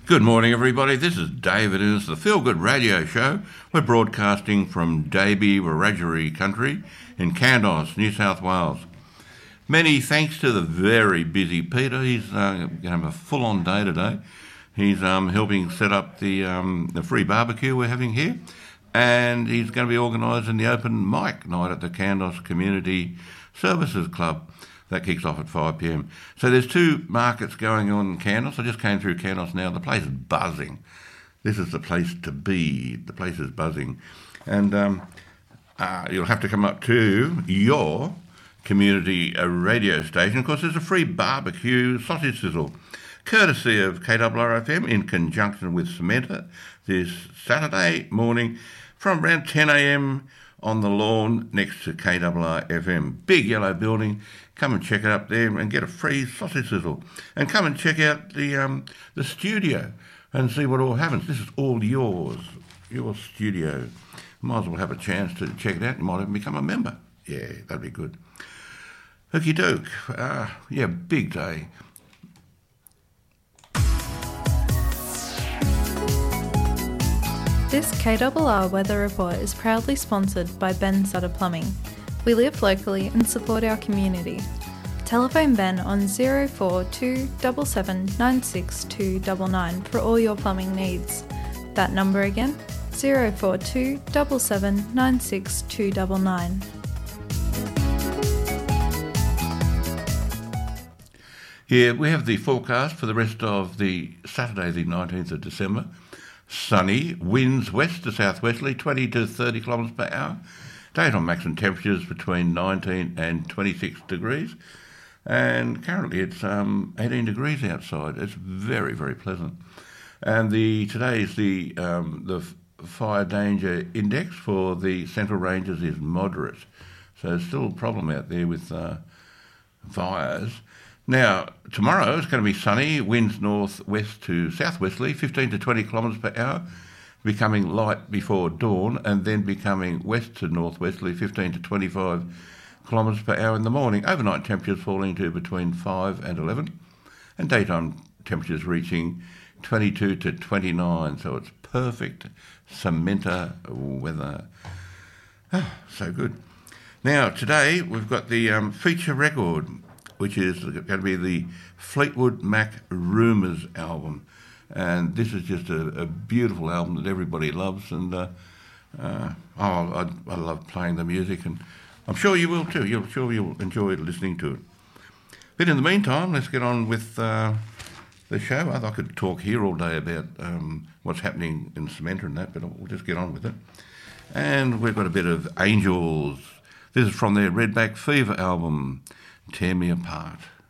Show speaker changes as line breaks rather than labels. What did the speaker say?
Good morning, everybody. This is David. It's the Feel Good Radio Show. We're broadcasting from Davey Wiradjuri country in Kandos, New South Wales. Many thanks to the very busy Peter. He's going to have a full-on day today. He's helping set up the free barbecue we're having here, and he's going to be organising the open mic night at the Kandos Community Services Club. That kicks off at 5 p.m. So there's two markets going on in Kandos. I just came through Kandos now. The place is buzzing. This is the place to be. The place is buzzing. And you'll have to come up to your community radio station. Of course, there's a free barbecue sausage sizzle, courtesy of KRRFM in conjunction with Cementa this Saturday morning from around 10 a.m. on the lawn next to KRRFM. Big yellow building. Come and check it up there and get a free sausage sizzle. And come and check out the studio and see what all happens. This is all yours, your studio. Might as well have a chance to check it out. You might even become a member. Yeah, that'd be good. Okie doke. Yeah, big day.
This KRR Weather Report is proudly sponsored by Ben Sutter Plumbing. We live locally and support our community. Telephone Ben on 042 77 96299 for all your plumbing needs. That number again, 042 77 96299.
Here we have the forecast for the rest of the Saturday, the 19th of December. Sunny, winds west to southwesterly, 20 to 30 kilometres per hour. Daytime maximum temperatures between 19 and 26 degrees. And currently it's 18 degrees outside. It's very, very pleasant. And today is the fire danger index for the Central Ranges is moderate. So there's still a problem out there with fires. Now, tomorrow it's going to be sunny, winds north-west to southwesterly, 15 to 20 kilometres per hour, becoming light before dawn, and then becoming west to northwesterly, 15 to 25 kilometres per hour in the morning. Overnight temperatures falling to between 5 and 11, and daytime temperatures reaching 22 to 29, so it's perfect Cementa weather. So good. Now, today we've got the feature record, which is going to be the Fleetwood Mac Rumours album. And this is just a beautiful album that everybody loves. And I love playing the music, and I'm sure you will too. You'll enjoy listening to it. But in the meantime, let's get on with the show. I could talk here all day about what's happening in Cementa and that, but we'll just get on with it. And we've got a bit of Angels. This is from their Redback Fever album, Tear Me Apart.